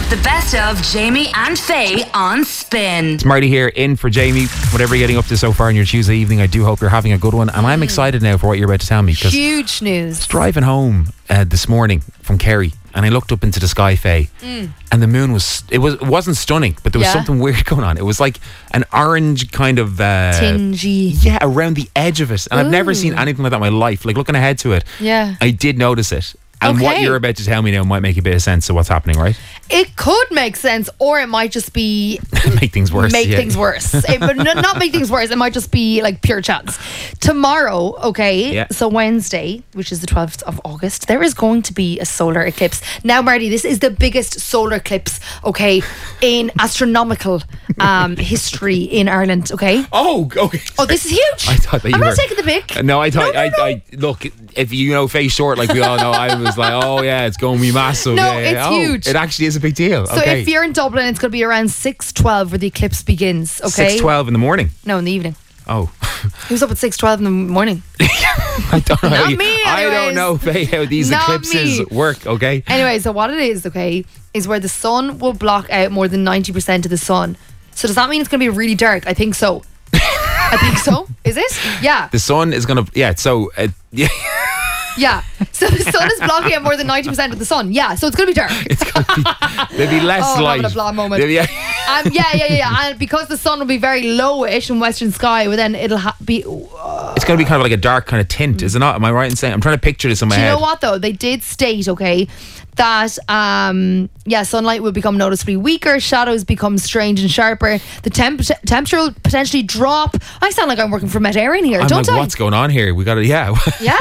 the best of Jamie and Faye on Spin. It's Marty here, in for Jamie. Whatever you're getting up to so far on your Tuesday evening, I do hope you're having a good one. And I'm excited now for what you're about to tell me. Huge news. I was driving home this morning from Kerry, and I looked up into the sky, Faye, and the moon it wasn't stunning, but there was something weird going on. It was like an orange kind of tingy. Yeah, around the edge of it. And I've never seen anything like that in my life. Like, looking ahead to it, I did notice it. And what you're about to tell me now might make a bit of sense of what's happening, right? It could make sense, or it might just be make things worse. Things worse. But not make things worse. It might just be like pure chance. Tomorrow, so Wednesday, which is the 12th of August, there is going to be a solar eclipse. Now, Marty, this is the biggest solar eclipse, in astronomical history in Ireland. Oh, okay. Oh, this is huge. I thought that I'm not taking the pic. No, I thought I look. If you know Faye Short, like we all know, I was like, oh yeah, it's going to be massive. No, it's huge. It actually is a big deal. So if you're in Dublin, it's going to be around 6:12 where the eclipse begins. 6:12 in the morning. No, in the evening. Oh, who's up at 6:12 in the morning? I don't know. Not me. I don't know, Faye, how these eclipses work. Okay. Anyway, so what it is, is where the sun will block out more than 90% of the sun. So does that mean it's going to be really dark? I think so. I think so. Is it? Yeah. The sun is going to. Yeah. So. Yeah. So the sun is blocking out more than 90% of the sun. Yeah. So it's going to be dark. It's going to be. There'll be less light. I'm having a blah moment. Yeah. And because the sun will be very lowish in Western sky, well, then it'll be. It's going to be kind of like a dark kind of tint, is it not? Am I right in saying? I'm trying to picture this in my head. Do you know what though? They did state, that sunlight will become noticeably weaker, shadows become strange and sharper, the temperature will potentially drop. I sound like I'm working for Met Éireann here, don't I? What's going on here? We got to, yeah.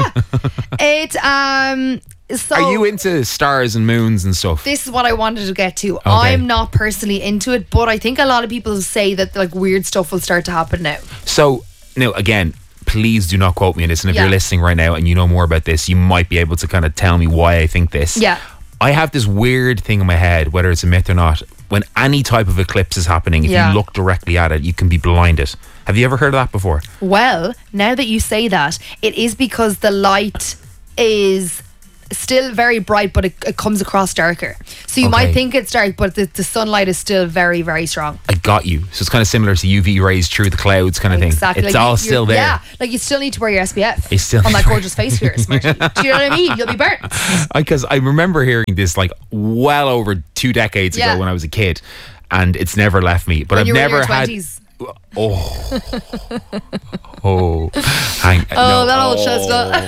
It so are you into stars and moons and stuff? This is what I wanted to get to. Okay. I'm not personally into it, but I think a lot of people say that like weird stuff will start to happen now. So now again, please do not quote me on this, and if you're listening right now and you know more about this, you might be able to kind of tell me why I think this. Yeah. I have this weird thing in my head, whether it's a myth or not, when any type of eclipse is happening, if you look directly at it, you can be blinded. Have you ever heard of that before? Well, now that you say that, it is because the light is still very bright, but it comes across darker. So you might think it's dark, but the sunlight is still very, very strong. I got you. So it's kind of similar to UV rays through the clouds kind of thing. Exactly. It's all still there. Yeah, like you still need to wear your SPF. You still on that gorgeous face of yours, Marty. Do you know what I mean? You'll be burnt. Because I remember hearing this like well over 2 decades ago when I was a kid, and it's never left me. But when I've you never were in your had. 20s. That old chestnut.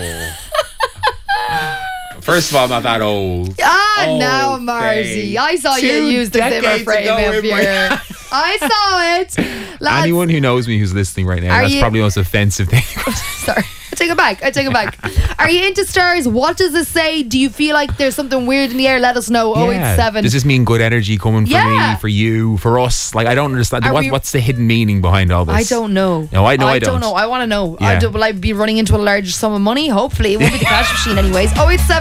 First of all, I'm not that old. Now, Marty. I saw you use the Zimmer frame up here. I saw it. Lads, anyone who knows me who's listening right now, that's probably the most offensive thing. Sorry. I take it back. Are you into stars? What does it say? Do you feel like there's something weird in the air? Let us know. 087. Does this mean good energy coming for me, for you, for us? Like, I don't understand. What's the hidden meaning behind all this? I don't know. No, I don't know. I want to know. Yeah. Will I be running into a large sum of money? Hopefully. It won't be the cash machine anyways. 087